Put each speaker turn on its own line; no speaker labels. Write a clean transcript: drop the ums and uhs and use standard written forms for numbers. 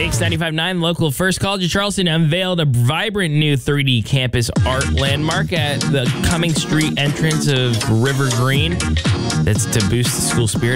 Kicks 95.9, local first. College of Charleston unveiled a vibrant new 3D campus art landmark at the Cumming Street entrance of River Green. That's to boost the school spirit.